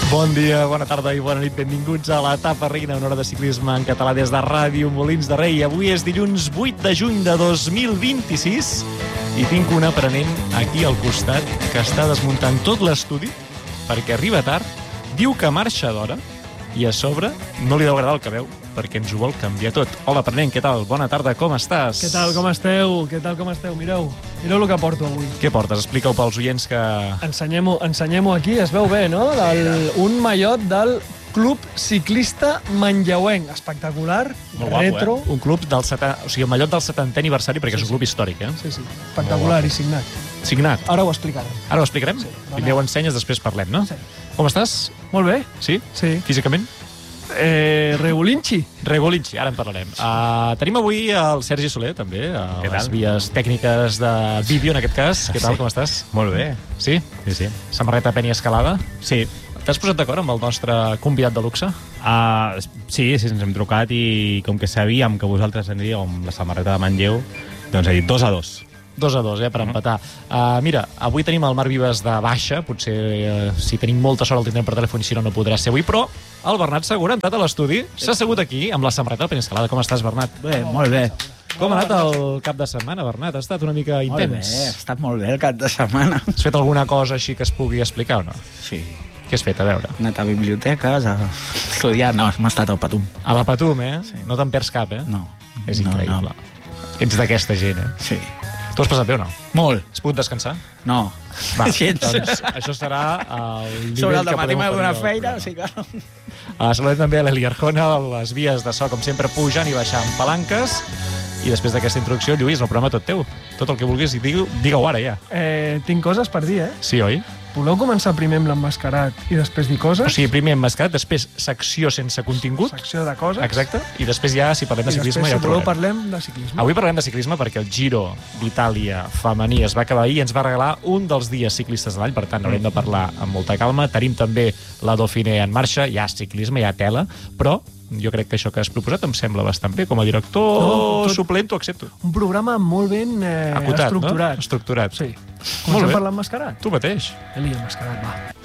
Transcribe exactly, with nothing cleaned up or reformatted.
Bon dia, bona tarda i bona nit. Benvinguts a l'etapa reina, una hora de ciclisme en català des de Ràdio Molins de Rei. Avui és dilluns vuit de juny de dos mil vint-i-sis i tinc un aprenent aquí al costat que està desmuntant tot l'estudi perquè arriba tard, diu que marxa d'hora i a sobre no li deu agradar el que veu perquè ens ho vol canviar tot. Hola, aprenent, què tal? Bona tarda, com estàs? Què tal, com esteu? Què tal, com esteu? Mireu, mireu el que porto avui. Què portes? Explica-ho pels oients que... Ensenyem-ho ensenyem aquí, es veu bé, no? Del, un mallot del Club Ciclista Manlleuenc. Espectacular, Molt guapo, retro. Eh? Un club del setanta... O sigui, el mallot del setantè aniversari, perquè sí, és un club històric, eh? Sí, sí, espectacular i signat. Signat. Ara ho explicarem. Ara ho explicarem? Sí, Primer ho ensenyes, després parlem, no? Sí. Com estàs? Molt bé. Sí? Sí. Físicament? Eh, Regulinci. Regulinci, ara en parlarem. Uh, tenim avui el Sergi Soler, també, a Què les tal? vies tècniques de vídeo, en aquest cas. Què tal, Sí. com estàs? Molt bé. Sí? Sí, sí. Samarreta Penny Escalada. Sí, T'has posat d'acord amb el nostre convidat de luxe? uh, sí, sí, ens hem trucat i com que sabíem que vosaltres aniríeu amb la samarreta de Manlleu, doncs he dit dos a dos. Dos a dos, eh, per empatar. Uh, mira, avui tenim el Marc Vives de baixa, potser uh, si tenim molta sort el tindrem per telèfon, si no, no podrà ser avui, però el Bernat Segura ha entrat a l'estudi, s'ha assegut aquí amb la samarreta del Penny Escalada. Com estàs, Bernat? Bé, molt bé. Com ha anat el cap de setmana, Bernat? Ha estat una mica Molt bé, intens. ha estat molt bé el cap de setmana. Has fet alguna cosa així que es pugui explicar o no? Sí. Què has fet, a veure? He anat a biblioteques, a estudiar. No, m'ha estat al Patum. A la Patum, eh? Sí. No te'n perds cap, eh? No. És no, increïble. No. Ets d'aquesta gent, eh? Sí. Tu has passat bé o no? Molt. Has pogut descansar? No. Va, Gens. doncs això serà el nivell Sobre el que dematí podem m'he oferir donat al feina, programa. o sigui que... Uh, saludem també a l'Eli Arjona, a les vies de so, com sempre, pujant i baixant palanques. I després d'aquesta introducció, Lluís, el programa tot teu. Tot el que vulguis, i digue- digue-ho ara, ja. Eh, tinc coses per dir, eh? Sí, oi? Voleu començar primer amb l'emmascarat i després dir coses? O sigui, primer emmascarat, després secció sense contingut. Secció de coses. Exacte. I després ja, si parlem de I ciclisme, després, ja si ho voleu, trobarem. parlem de ciclisme. Avui parlem de ciclisme perquè el Giro d'Itàlia femení es va acabar ahir i ens va regalar un dels dies ciclistes de l'any, per tant haurem de parlar amb molta calma. Tenim també la Dauphiné en marxa, hi ha ciclisme, hi ha tela, però jo crec que això que has proposat em sembla bastant bé. Com a director No, tot- suplent t'ho accepto. Un programa molt ben eh, Acotat, estructurat. no? Estructurat. Sí. Molt Comencem bé. per l'emmascarat. Tu mateix. Eli, emmascarat, va.